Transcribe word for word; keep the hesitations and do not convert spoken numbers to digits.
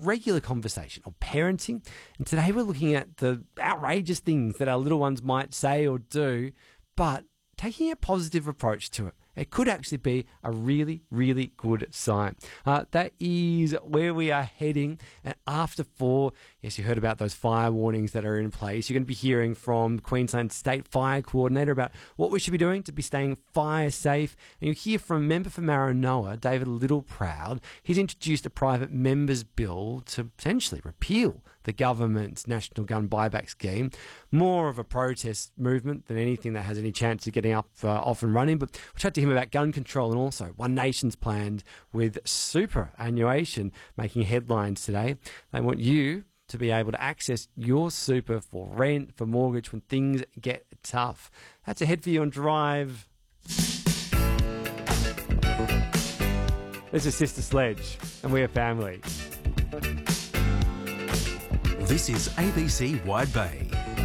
regular conversation on parenting. And today we're looking at the outrageous things that our little ones might say or do, but taking a positive approach to it. It could actually be a really, really good sign. Uh, that is where we are heading. And after four, yes, you heard about those fire warnings that are in place. You're going to be hearing from Queensland State Fire Coordinator about what we should be doing to be staying fire safe. And you'll hear from member for Maranoa, David Littleproud. He's introduced a private members bill to potentially repeal the government's national gun buyback scheme. More of a protest movement than anything that has any chance of getting up uh, off and running. But we'll chat to him about gun control, and also One Nation's planned with superannuation making headlines today. They want you to be able to access your super for rent, for mortgage when things get tough. That's ahead for you on Drive. This is Sister Sledge, and we're family. This is A B C Wide Bay.